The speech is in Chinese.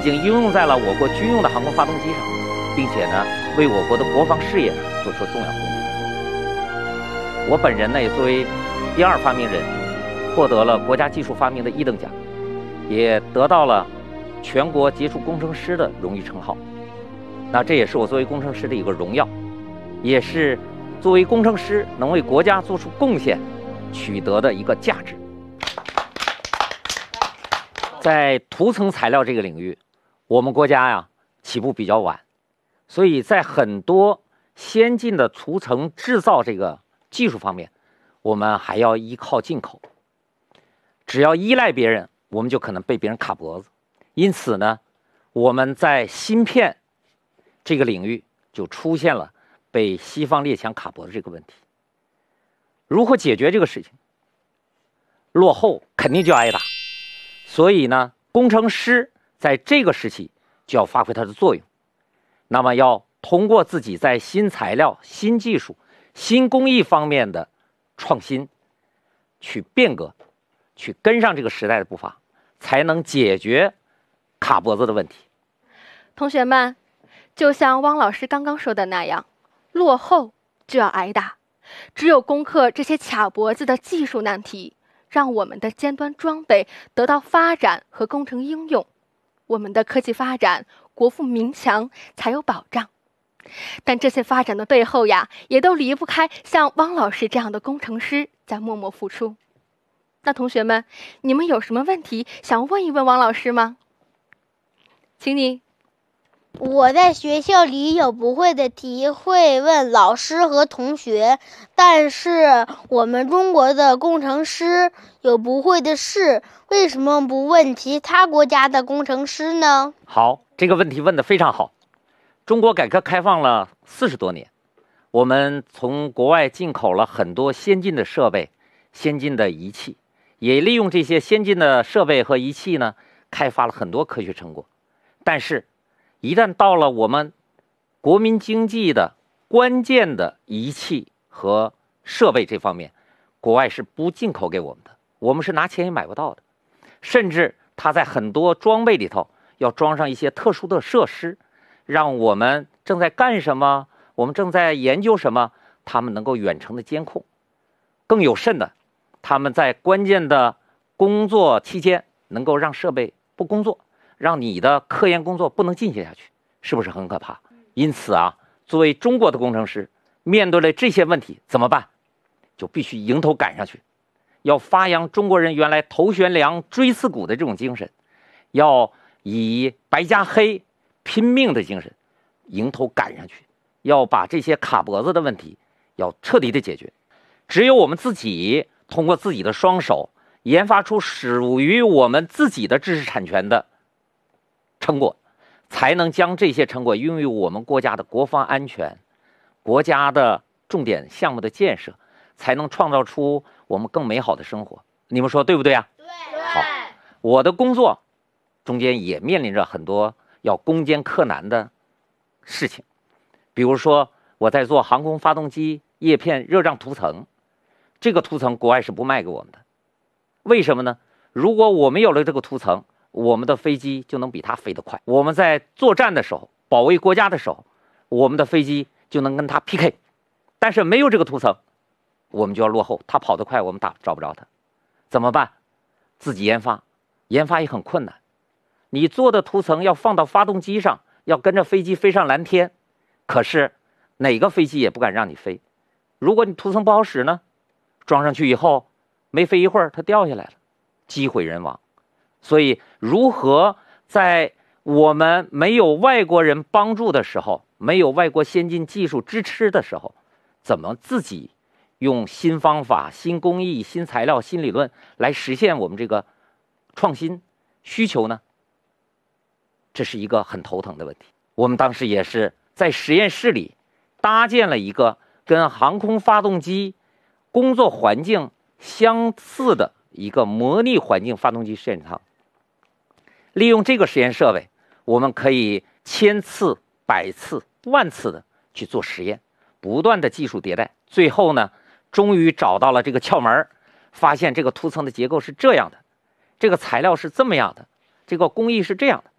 经应用在了我国军用的航空发动机上，并且呢，为我国的国防事业做出了重要贡献。我本人呢，也作为第2发明人，获得了国家技术发明的1等奖，也得到了全国杰出工程师的荣誉称号。那这也是我作为工程师的一个荣耀，也是作为工程师能为国家做出贡献取得的一个价值。在涂层材料这个领域，我们国家呀起步比较晚，所以在很多先进的涂层制造这个技术方面，我们还要依靠进口。只要依赖别人，我们就可能被别人卡脖子。因此呢，我们在芯片这个领域就出现了被西方列强卡脖子这个问题。如何解决这个事情？落后肯定就挨打。所以呢，工程师在这个时期就要发挥它的作用。那么要通过自己在新材料、新技术、新工艺方面的创新，去变革，去跟上这个时代的步伐，才能解决卡脖子的问题。 同学们，就像汪老师刚刚说的那样，落后就要挨打。只有攻克这些卡脖子的技术难题，让我们的尖端装备得到发展和工程应用，我们的科技发展、国富民强才有保障。但这些发展的背后呀，也都离不开像汪老师这样的工程师在默默付出。那同学们，你们有什么问题想问一问汪老师吗？请你。 我在学校里有不会的题会问老师和同学，但是我们中国的工程师有不会的事，为什么不问其他国家的工程师呢？ 好，这个问题问得非常好。中国改革开放了40多年，我们从国外进口了很多先进的设备、先进的仪器，也利用这些先进的设备和仪器呢，开发了很多科学成果。但是一旦到了我们国民经济的关键的仪器和设备这方面，国外是不进口给我们的，我们是拿钱也买不到的。甚至它在很多装备里头要装上一些特殊的设施，让我们正在干什么，我们正在研究什么，他们能够远程的监控。更有甚的，他们在关键的工作期间能够让设备不工作，让你的科研工作不能进行下去，是不是很可怕？因此啊，作为中国的工程师，面对了这些问题怎么办？就必须迎头赶上去，要发扬中国人原来头悬梁锥刺股的这种精神，要以白加黑拼命的精神迎头赶上去，要把这些卡脖子的问题要彻底的解决。只有我们自己通过自己的双手研发出属于我们自己的知识产权的成果，才能将这些成果用于我们国家的国防安全、国家的重点项目的建设，才能创造出我们更美好的生活。你们说对不对啊？ 对。 好，我的工作中间也面临着很多要攻坚克难的事情，比如说我在做航空发动机叶片热胀涂层，这个涂层国外是不卖给我们的。为什么呢？如果我们有了这个涂层，我们的飞机就能比它飞得快。我们在作战的时候，保卫国家的时候，我们的飞机就能跟它 PK。但是没有这个涂层，我们就要落后，它跑得快，我们找不着它，怎么办？自己研发，研发也很困难。你做的涂层要放到发动机上，要跟着飞机飞上蓝天，可是哪个飞机也不敢让你飞。如果你涂层不好使呢，装上去以后没飞一会儿它掉下来了，机毁人亡。所以如何在我们没有外国人帮助的时候，没有外国先进技术支持的时候，怎么自己用新方法、新工艺、新材料、新理论来实现我们这个创新需求呢？这是一个很头疼的问题。我们当时也是在实验室里搭建了一个跟航空发动机工作环境相似的一个模拟环境发动机实验舱。利用这个实验设备，我们可以1000次、100次、10000次的去做实验，不断的技术迭代，最后呢，终于找到了这个窍门，发现这个涂层的结构是这样的，这个材料是这么样的，这个工艺是这样的，